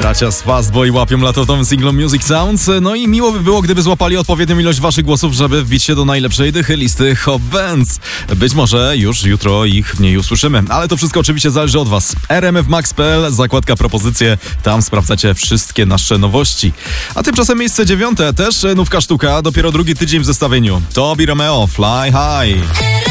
Bracia z Fastboy łapią latową singlem Music Sounds. No i miło by było, gdyby złapali odpowiednią ilość waszych głosów, żeby wbić się do najlepszej dychy listy Hot Bands. Być może już jutro ich w niej usłyszymy, ale to wszystko oczywiście zależy od was. rmfmax.pl, zakładka propozycje, tam sprawdzacie wszystkie nasze nowości. A tymczasem miejsce 9, też nówka sztuka, dopiero drugi tydzień w zestawieniu. Tobi Romeo, Fly High.